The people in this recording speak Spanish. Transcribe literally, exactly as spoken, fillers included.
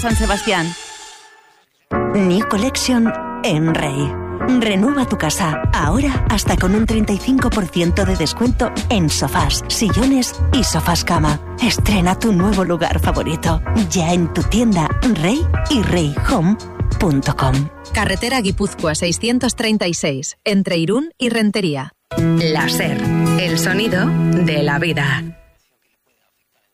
San Sebastián. New Collection en Rey. Renueva tu casa, ahora hasta con un treinta y cinco por ciento de descuento en sofás, sillones y sofás cama. Estrena tu nuevo lugar favorito, ya en tu tienda Rey y rey home punto com. Carretera Guipúzcoa seiscientos treinta y seis, entre Irún y Rentería. La SER, el sonido de la vida.